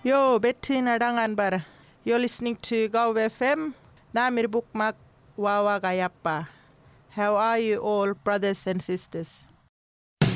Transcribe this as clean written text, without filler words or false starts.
Yo, Betty nadangan bara. You're listening to Go FM. Namir bukmak wawa gayappa. How are you all, brothers and sisters?